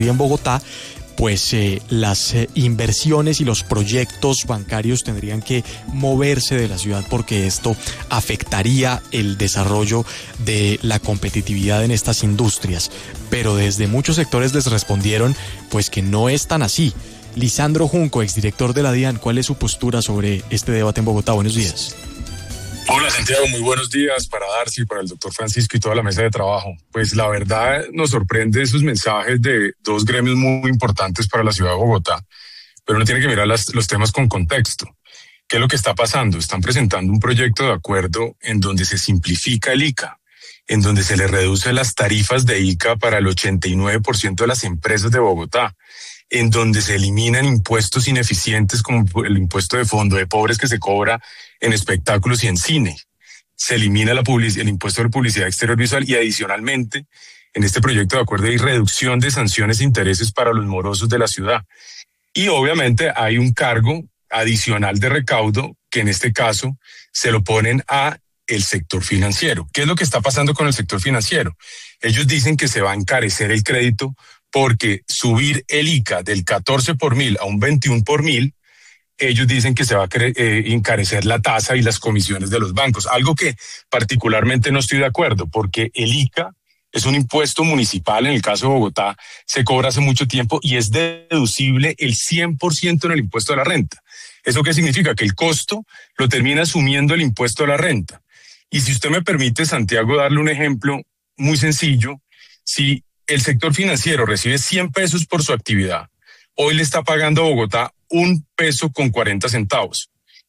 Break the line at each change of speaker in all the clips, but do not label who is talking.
en Bogotá, pues las inversiones y los proyectos bancarios tendrían que moverse de la ciudad porque esto afectaría el desarrollo de la competitividad en estas industrias. Pero desde muchos sectores les respondieron pues que no es tan así. Lisandro Junco, exdirector de la DIAN, ¿cuál es su postura sobre este debate en Bogotá? Buenos días.
Hola Santiago, muy buenos días para Darcy, para el doctor Francisco y toda la mesa de trabajo. Pues la verdad nos sorprende esos mensajes de dos gremios muy importantes para la ciudad de Bogotá, pero uno tiene que mirar los temas con contexto. ¿Qué es lo que está pasando? Están presentando un proyecto de acuerdo en donde se simplifica el ICA, en donde se le reduce las tarifas de ICA para el 89% de las empresas de Bogotá, en donde se eliminan impuestos ineficientes como el impuesto de fondo de pobres que se cobra en espectáculos y en cine. Se elimina el impuesto de publicidad exterior visual y adicionalmente en este proyecto de acuerdo hay reducción de sanciones e intereses para los morosos de la ciudad. Y obviamente hay un cargo adicional de recaudo que en este caso se lo ponen a el sector financiero. ¿Qué es lo que está pasando con el sector financiero? Ellos dicen que se va a encarecer el crédito porque subir el ICA del 14 por mil a un 21 por mil, ellos dicen que se va a encarecer la tasa y las comisiones de los bancos, algo que particularmente no estoy de acuerdo, porque el ICA es un impuesto municipal, en el caso de Bogotá se cobra hace mucho tiempo y es deducible el 100% en el impuesto a la renta. ¿Eso qué significa? Que el costo lo termina asumiendo el impuesto a la renta. Y si usted me permite, Santiago, darle un ejemplo muy sencillo, si el sector financiero recibe 100 pesos por su actividad, hoy le está pagando a Bogotá 1 peso con 40 centavos.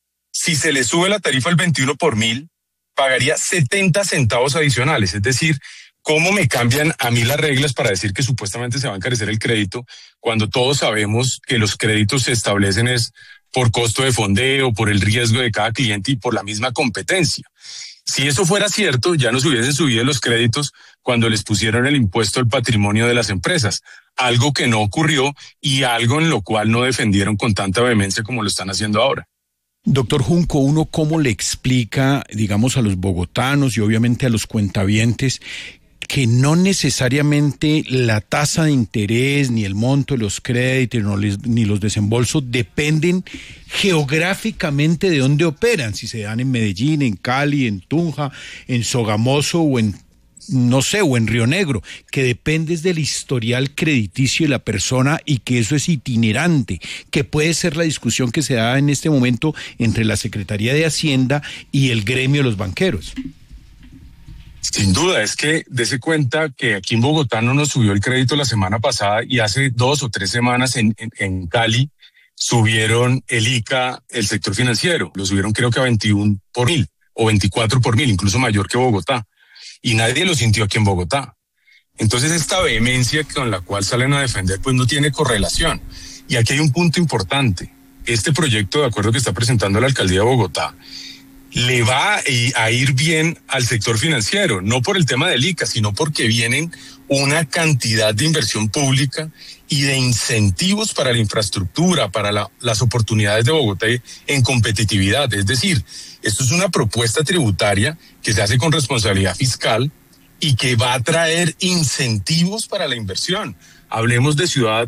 Si se le sube la tarifa al 21 por mil, pagaría 70 centavos adicionales. Es decir, ¿cómo me cambian a mí las reglas para decir que supuestamente se va a encarecer el crédito cuando todos sabemos que los créditos se establecen es por costo de fondeo, por el riesgo de cada cliente y por la misma competencia? Si eso fuera cierto, ya nos hubiesen subido los créditos cuando les pusieron el impuesto al patrimonio de las empresas, algo que no ocurrió y algo en lo cual no defendieron con tanta vehemencia como lo están haciendo ahora.
Doctor Junco, ¿uno cómo le explica, digamos, a los bogotanos y obviamente a los cuentavientes que no necesariamente la tasa de interés, ni el monto de los créditos, ni los desembolsos dependen geográficamente de dónde operan, si se dan en Medellín, en Cali, en Tunja, en Sogamoso o en, no sé, o en Río Negro, que depende del historial crediticio de la persona y que eso es itinerante, que puede ser la discusión que se da en este momento entre la Secretaría de Hacienda y el gremio de los banqueros?
Sin duda, es que dése cuenta que aquí en Bogotá no nos subió el crédito la semana pasada y hace 2 o 3 semanas en Cali subieron el ICA, el sector financiero, lo subieron creo que a 21 por mil o 24 por mil, incluso mayor que Bogotá, y nadie lo sintió aquí en Bogotá. Entonces esta vehemencia con la cual salen a defender pues no tiene correlación. Y aquí hay un punto importante, este proyecto de acuerdo que está presentando la Alcaldía de Bogotá le va a ir bien al sector financiero, no por el tema del ICA, sino porque vienen una cantidad de inversión pública y de incentivos para la infraestructura, para las oportunidades de Bogotá en competitividad. Es decir, esto es una propuesta tributaria que se hace con responsabilidad fiscal y que va a traer incentivos para la inversión. Hablemos de ciudad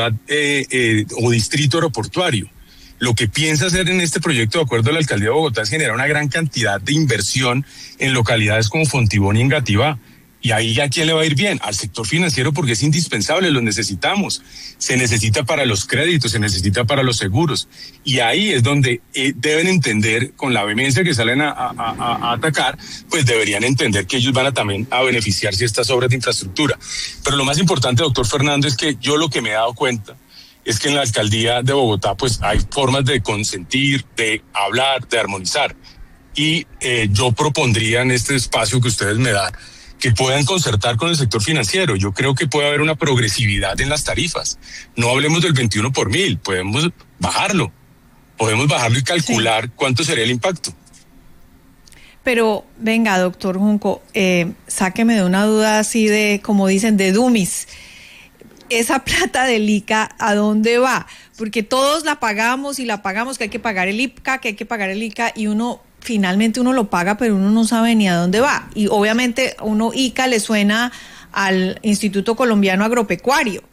o distrito aeroportuario. Lo que piensa hacer en este proyecto de acuerdo a la Alcaldía de Bogotá es generar una gran cantidad de inversión en localidades como Fontibón y Engativá. Y ahí ¿a quién le va a ir bien? Al sector financiero, porque es indispensable, lo necesitamos. Se necesita para los créditos, se necesita para los seguros. Y ahí es donde deben entender, con la vehemencia que salen a atacar, pues deberían entender que ellos van también a beneficiarse de estas obras de infraestructura. Pero lo más importante, doctor Fernando, es que yo lo que me he dado cuenta es que en la alcaldía de Bogotá pues hay formas de consentir, de hablar, de armonizar. Y yo propondría en este espacio que ustedes me dan que puedan concertar con el sector financiero. Yo creo que puede haber una progresividad en las tarifas. No hablemos del 21 por mil, podemos bajarlo y calcular cuánto sería el impacto.
Pero venga, doctor Junco, sáqueme de una duda así de, como dicen, de dummies. Esa plata del ICA, ¿a dónde va? Porque todos la pagamos, que hay que pagar el ICA, y finalmente uno lo paga, pero uno no sabe ni a dónde va. Y obviamente ICA le suena al Instituto Colombiano Agropecuario,